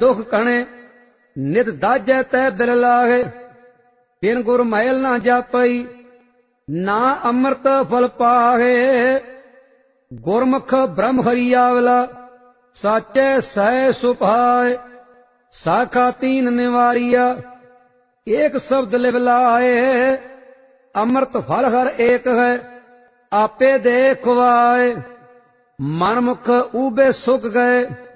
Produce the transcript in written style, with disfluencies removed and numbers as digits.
दुख कणे, नित दाजै तै बिल लागे। बिन गुर मैल ना जापई, ना अमृत फल पाहे। गुरमुख ब्रह्म हरि आवला, साचे सै सुभाए। साखा तीन निवारिया, एक शब्द लिव लाए। अमृत फल हर एक है, आपे दे खुआए। मन मुख ऊबे सुख गए,